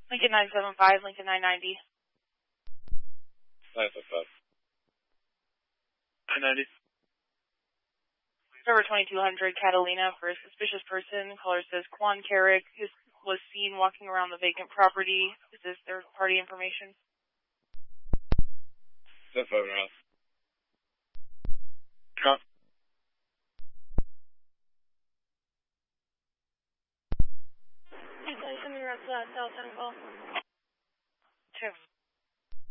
Lincoln 975, Lincoln 990. 975. 990. Server 2200, Catalina, for a suspicious person. Caller says Quan Carrick was seen walking around the vacant property. Is this third-party information? 10-5 and a half. Con. Sure.